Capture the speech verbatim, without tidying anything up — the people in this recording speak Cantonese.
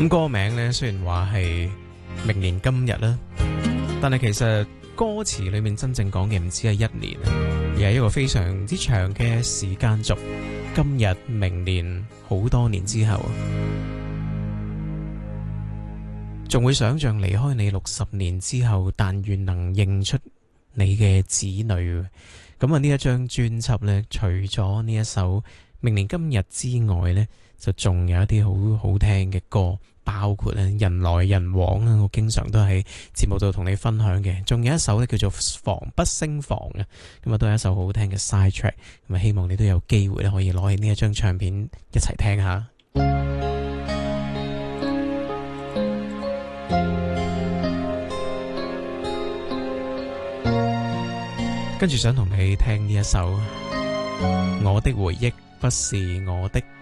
咁歌名呢，雖然話係明年今日啦，但係其實歌詞裏面真正講嘅唔止係一年，而係一個非常之長嘅時間軸。今日、明年、好多年之後，仲會想象離開你六十年之後，但願能認出你嘅子女。咁啊，呢一張專輯呢，除咗呢一首明年今日之外呢，就仲有一啲好好聽嘅歌，包括咧人來人往啊，我經常都喺節目度同你分享嘅。仲有一首咧叫做防不勝防啊，咁啊都係一首好好聽嘅 side track。咁啊，希望你都有機會咧可以攞起呢一張唱片一齊聽下。跟住想同你聽呢一首《我的回憶不是我的》。